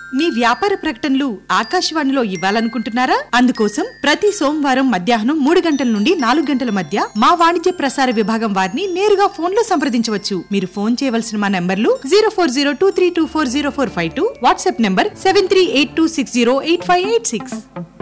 మీ వ్యాపార ప్రకటనలు ఆకాశవాణిలో ఇవ్వాలనుకుంటున్నారా? అందుకోసం ప్రతి సోమవారం మధ్యాహ్నం 3 గంటల నుండి 4 గంటల మధ్య మా వాణిజ్య ప్రసార విభాగం వారిని నేరుగా ఫోన్ లో సంప్రదించవచ్చు. మీరు ఫోన్ చేయవలసిన మా నంబర్లు 0402324045, వాట్సాప్ నంబర్ 7382608586.